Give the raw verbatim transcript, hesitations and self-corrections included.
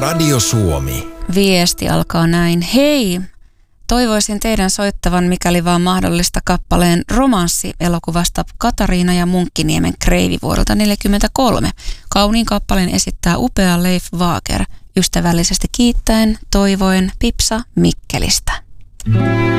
Radio Suomi. Viesti alkaa näin. Hei, toivoisin teidän soittavan, mikäli vaan mahdollista, kappaleen Romanssi elokuvasta Katariina ja Munkkiniemen kreivi vuodelta neljäkymmentäkolme. Kauniin kappaleen esittää upea Leif Waager, ystävällisesti kiittäen, toivoen Pipsa Mikkelistä.